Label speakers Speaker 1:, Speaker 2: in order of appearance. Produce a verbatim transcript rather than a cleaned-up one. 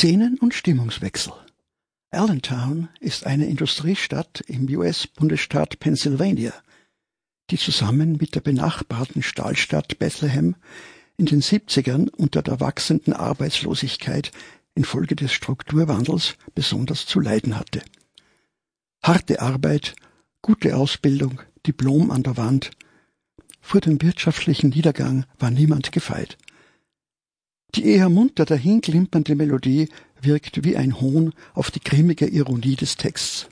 Speaker 1: Szenen- und Stimmungswechsel. Allentown ist eine Industriestadt im U S-Bundesstaat Pennsylvania, die zusammen mit der benachbarten Stahlstadt Bethlehem in den siebzigern unter der wachsenden Arbeitslosigkeit infolge des Strukturwandels besonders zu leiden hatte. Harte Arbeit, gute Ausbildung, Diplom an der Wand. Vor dem wirtschaftlichen Niedergang war niemand gefeit. Die eher munter dahinklimpernde Melodie wirkt wie ein Hohn auf die grimmige Ironie des Texts.